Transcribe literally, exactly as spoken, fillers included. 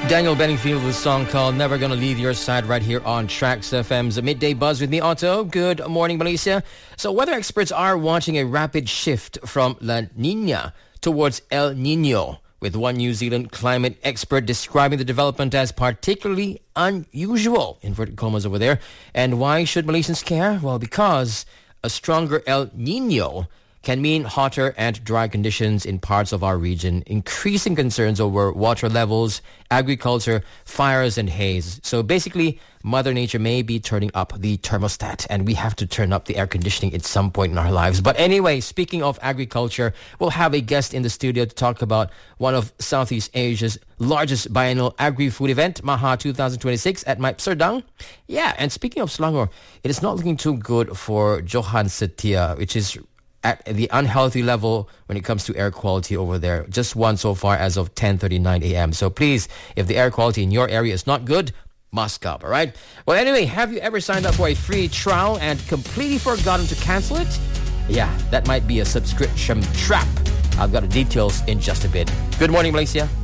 Daniel Benningfield with a song called Never Gonna Leave Your Side right here on Trax F M's Midday Buzz with me, Otto. Good morning, Malaysia. So weather experts are watching a rapid shift from La Nina towards El Nino, with one New Zealand climate expert describing the development as particularly unusual, inverted commas over there. And why should Malaysians care? Well, because a stronger El Nino can mean hotter and dry conditions in parts of our region, increasing concerns over water levels, agriculture, fires, and haze. So basically, Mother Nature may be turning up the thermostat, and we have to turn up the air conditioning at some point in our lives. But anyway, speaking of agriculture, we'll have a guest in the studio to talk about one of Southeast Asia's largest biennial agri-food event, Maha twenty twenty-six at Maip Serdang. Yeah, and speaking of Selangor, it is not looking too good for Johan Setia, which is at the unhealthy level when it comes to air quality over there. Just one so far as of ten thirty-nine a.m. So please, if the air quality in your area is not good, mask up, all right? Well, anyway, have you ever signed up for a free trial and completely forgotten to cancel it? Yeah, that might be a subscription trap. I've got the details in just a bit. Good morning, Malaysia.